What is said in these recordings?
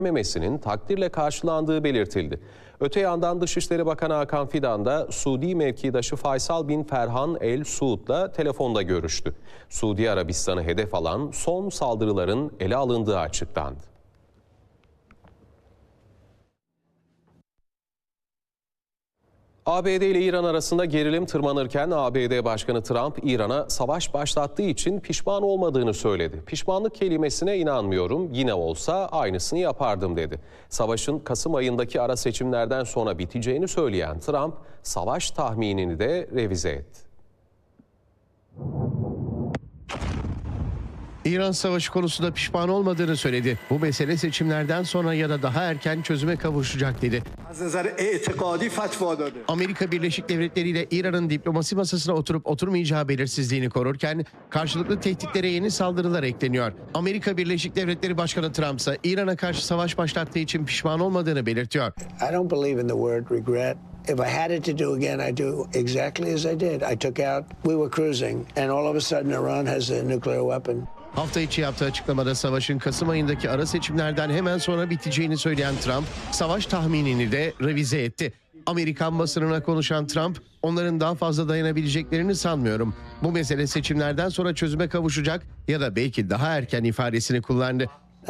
memesinin takdirle karşılandığı belirtildi. Öte yandan Dışişleri Bakanı Hakan Fidan da Suudi mevkidaşı Faysal bin Ferhan El Suud'la telefonda görüştü. Suudi Arabistan'ı hedef alan son saldırıların ele alındığı açıklandı. ABD ile İran arasında gerilim tırmanırken ABD Başkanı Trump, İran'a savaş başlattığı için pişman olmadığını söyledi. Pişmanlık kelimesine inanmıyorum, yine olsa aynısını yapardım dedi. Savaşın Kasım ayındaki ara seçimlerden sonra biteceğini söyleyen Trump, savaş tahminini de revize etti. İran savaşı konusunda pişman olmadığını söyledi. Bu mesele seçimlerden sonra ya da daha erken çözüme kavuşacak dedi. Amerika Birleşik Devletleri ile İran'ın diplomasi masasına oturup oturmayacağı belirsizliğini korurken karşılıklı tehditlere yeni saldırılar ekleniyor. Amerika Birleşik Devletleri Başkanı Trump ise İran'a karşı savaş başlattığı için pişman olmadığını belirtiyor. I don't believe in the word regret. If I had it to do again, I'd do exactly as I did. I took out, we were cruising, and all of a sudden Iran has a nuclear weapon. Hafta içi yaptığı açıklamada savaşın Kasım ayındaki ara seçimlerden hemen sonra biteceğini söyleyen Trump, savaş tahminini de revize etti. Amerikan basınına konuşan Trump, onların daha fazla dayanabileceklerini sanmıyorum. Bu mesele seçimlerden sonra çözüme kavuşacak ya da belki daha erken ifadesini kullandı.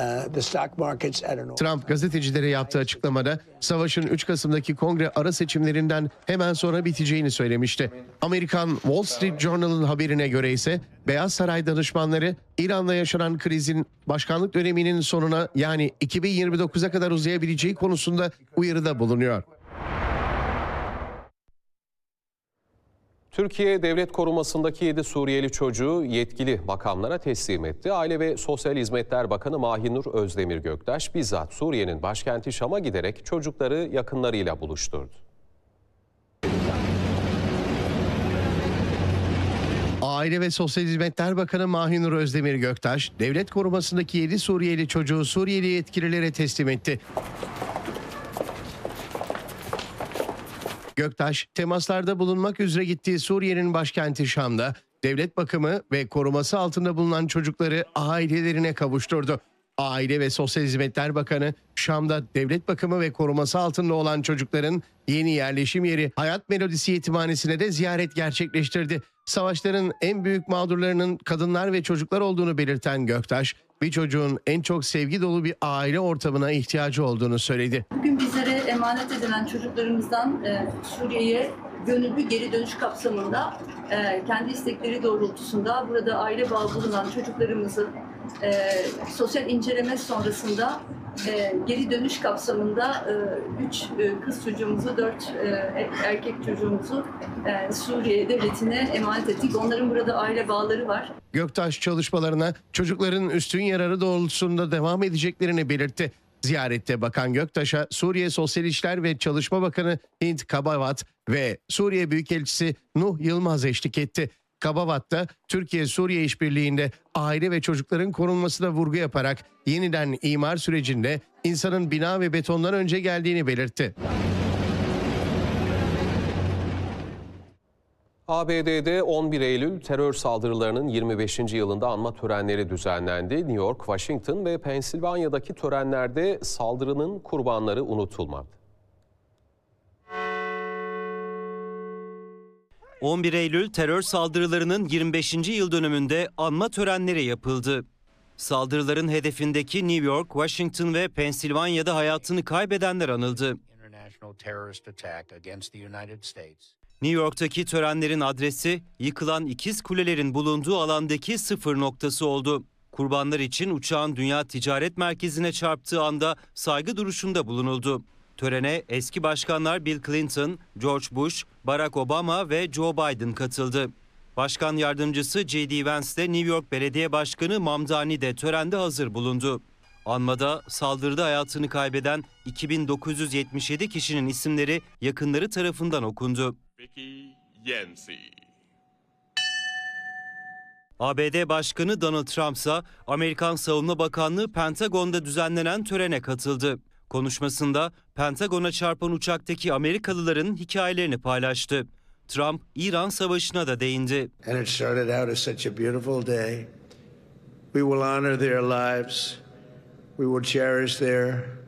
Trump gazetecilere yaptığı açıklamada savaşın 3 Kasım'daki kongre ara seçimlerinden hemen sonra biteceğini söylemişti. Amerikan Wall Street Journal'ın haberine göre ise Beyaz Saray danışmanları İran'la yaşanan krizin başkanlık döneminin sonuna, yani 2029'a kadar uzayabileceği konusunda uyarıda bulunuyor. Türkiye, devlet korumasındaki 7 Suriyeli çocuğu yetkili makamlara teslim etti. Aile ve Sosyal Hizmetler Bakanı Mahinur Özdemir Göktaş bizzat Suriye'nin başkenti Şam'a giderek çocukları yakınlarıyla buluşturdu. Aile ve Sosyal Hizmetler Bakanı Mahinur Özdemir Göktaş, devlet korumasındaki 7 Suriyeli çocuğu Suriyeli yetkililere teslim etti. Göktaş, temaslarda bulunmak üzere gittiği Suriye'nin başkenti Şam'da devlet bakımı ve koruması altında bulunan çocukları ailelerine kavuşturdu. Aile ve Sosyal Hizmetler Bakanı, Şam'da devlet bakımı ve koruması altında olan çocukların yeni yerleşim yeri Hayat Melodisi Yetimhanesi'ne de ziyaret gerçekleştirdi. Savaşların en büyük mağdurlarının kadınlar ve çocuklar olduğunu belirten Göktaş, bir çocuğun en çok sevgi dolu bir aile ortamına ihtiyacı olduğunu söyledi. Bugün bizlere emanet edilen çocuklarımızdan Suriye'ye gönüllü geri dönüş kapsamında kendi istekleri doğrultusunda burada aile bağı bulunan çocuklarımızı sosyal inceleme sonrasında geri dönüş kapsamında 3 kız çocuğumuzu, 4 erkek çocuğumuzu Suriye devletine emanet ettik. Onların burada aile bağları var. Göktaş çalışmalarına çocukların üstün yararı doğrultusunda devam edeceklerini belirtti. Ziyarette Bakan Göktaş'a Suriye Sosyal İşler ve Çalışma Bakanı Hint Kabavat ve Suriye Büyükelçisi Nuh Yılmaz eşlik etti. Kabavat da Türkiye-Suriye işbirliğinde aile ve çocukların korunmasına vurgu yaparak yeniden imar sürecinde insanın bina ve betondan önce geldiğini belirtti. ABD'de 11 Eylül terör saldırılarının 25. yılında anma törenleri düzenlendi. New York, Washington ve Pensilvanya'daki törenlerde saldırının kurbanları unutulmadı. 11 Eylül terör saldırılarının 25. yıl dönümünde anma törenleri yapıldı. Saldırıların hedefindeki New York, Washington ve Pensilvanya'da hayatını kaybedenler anıldı. New York'taki törenlerin adresi yıkılan ikiz kulelerin bulunduğu alandaki sıfır noktası oldu. Kurbanlar için uçağın Dünya Ticaret Merkezi'ne çarptığı anda saygı duruşunda bulunuldu. Törene eski başkanlar Bill Clinton, George Bush, Barack Obama ve Joe Biden katıldı. Başkan yardımcısı J.D. Vance de New York Belediye Başkanı Mamdani de törende hazır bulundu. Anmada saldırıda hayatını kaybeden 2977 kişinin isimleri yakınları tarafından okundu. ABD Başkanı Donald Trump ise Amerikan Savunma Bakanlığı Pentagon'da düzenlenen törene katıldı. Konuşmasında Pentagon'a çarpan uçaktaki Amerikalıların hikayelerini paylaştı. Trump, İran Savaşı'na da değindi. And it started out as such a beautiful day. We will honor their lives. We will cherish their